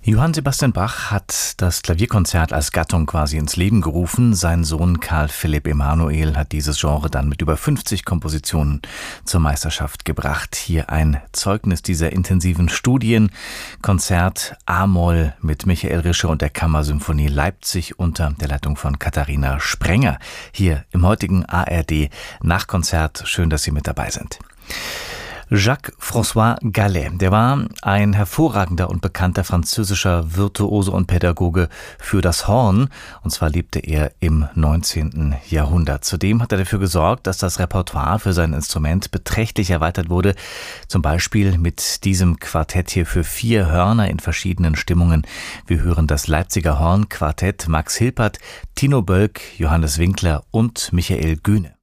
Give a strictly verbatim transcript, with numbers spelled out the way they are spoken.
Johann Sebastian Bach hat das Klavierkonzert als Gattung quasi ins Leben gerufen. Sein Sohn Karl Philipp Emanuel hat dieses Genre dann mit über fünfzig Kompositionen zur Meisterschaft gebracht. Hier ein Zeugnis dieser intensiven Studien. Konzert A-Moll mit Michael Rische und der Kammersymphonie Leipzig unter der Leitung von Katharina Sprenger. Hier im heutigen A R D Nachkonzert. Schön, dass Sie mit dabei sind. Jacques-François Gallet, der war ein hervorragender und bekannter französischer Virtuose und Pädagoge für das Horn. Und zwar lebte er im neunzehnten Jahrhundert. Zudem hat er dafür gesorgt, dass das Repertoire für sein Instrument beträchtlich erweitert wurde. Zum Beispiel mit diesem Quartett hier für vier Hörner in verschiedenen Stimmungen. Wir hören das Leipziger Hornquartett, Max Hilpert, Tino Bölk, Johannes Winkler und Michael Gühne.